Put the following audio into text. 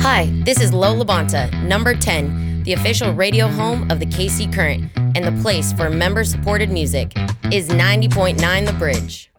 Hi, this is Lo Labonta, number 10, the official radio home of the KC Current, and the place for member-supported music is 90.9 The Bridge.